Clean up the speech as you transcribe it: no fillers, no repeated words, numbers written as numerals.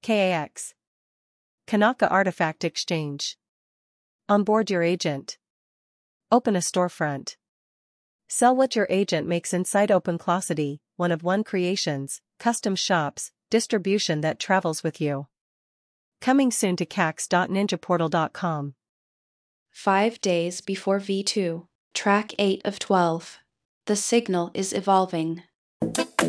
KAX. Kanaka Artifact Exchange. Onboard your agent. Open a storefront. Sell what your agent makes inside OpenClosity, one-of-one creations, custom shops, distribution that travels with you. Coming soon to kax.ninjaportal.com. 5 days before V2. Track 8 of 12. The signal is evolving.